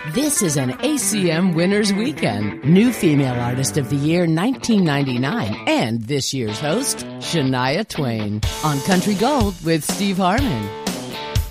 This is an ACM Winners Weekend. New Female Artist of the Year 1999 and this year's host, Shania Twain. On Country Gold with Steve Harmon.